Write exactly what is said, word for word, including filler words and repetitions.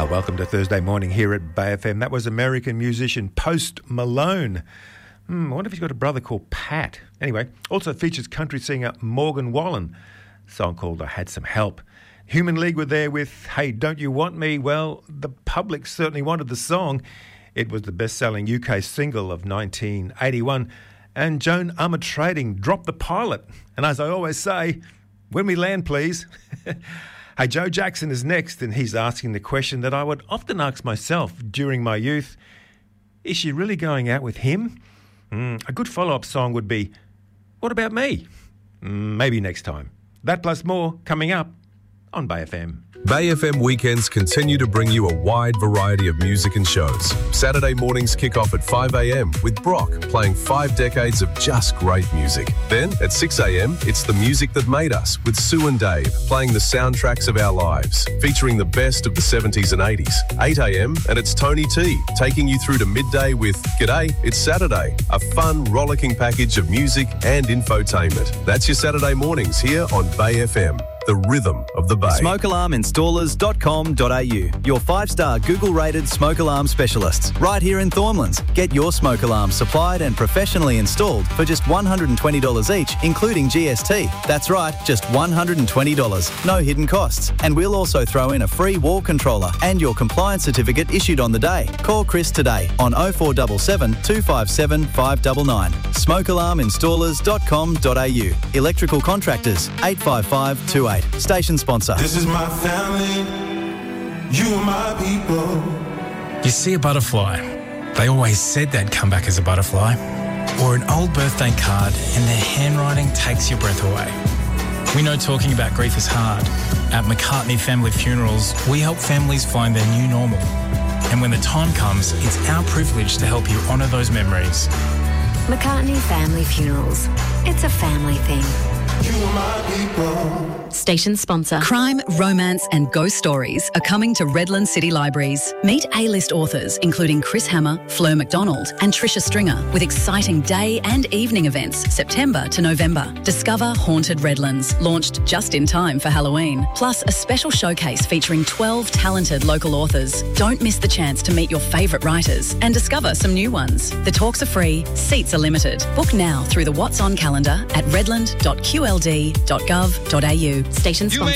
Uh, welcome to Thursday morning here at Bay F M. That was American musician Post Malone. Hmm, I wonder if he's got a brother called Pat. Anyway, also features country singer Morgan Wallen. A song called I Had Some Help. Human League were there with Hey, Don't You Want Me? Well, the public certainly wanted the song. It was the best-selling U K single of nineteen eighty-one. And Joan Armatrading dropped the pilot. And as I always say, when we land, please. Hey, Joe Jackson is next, and he's asking the question that I would often ask myself during my youth. Is she really going out with him? Mm, a good follow-up song would be, what about me? Mm, maybe next time. That plus more coming up on Bay F M. Bay F M weekends continue to bring you a wide variety of music and shows. Saturday mornings kick off at five a.m. with Brock playing five decades of just great music. Then at six a.m. it's The Music That Made Us with Sue and Dave playing the soundtracks of our lives, featuring the best of the seventies and eighties. eight a.m. and it's Tony T taking you through to midday with G'day, It's Saturday, a fun, rollicking package of music and infotainment. That's your Saturday mornings here on Bay F M. The rhythm of the Bay. smoke alarm installers dot com dot a u. Your five-star Google-rated smoke alarm specialists. Right here in Thornlands. Get your smoke alarm supplied and professionally installed for just one hundred twenty dollars each, including G S T. That's right, just one hundred twenty dollars. No hidden costs. And we'll also throw in a free wall controller and your compliance certificate issued on the day. Call Chris today on oh four seven seven, two five seven, five nine nine. smoke alarm installers dot com dot a u. Electrical contractors, eight five five two eight. Station sponsor. This is my family, you are my people. You see a butterfly, they always said they'd come back as a butterfly. Or an old birthday card and their handwriting takes your breath away. We know talking about grief is hard. At McCartney Family Funerals, we help families find their new normal. And when the time comes, it's our privilege to help you honour those memories. McCartney Family Funerals. It's a family thing. You are my people. Station sponsor. Crime, romance and ghost stories are coming to Redland City Libraries. Meet A-list authors including Chris Hammer, Fleur MacDonald and Tricia Stringer with exciting day and evening events September to November. Discover Haunted Redlands, launched just in time for Halloween. Plus a special showcase featuring twelve talented local authors. Don't miss the chance to meet your favourite writers and discover some new ones. The talks are free, seats are limited. Book now through the What's On calendar at redland dot q l d dot gov dot a u. Station sponsor.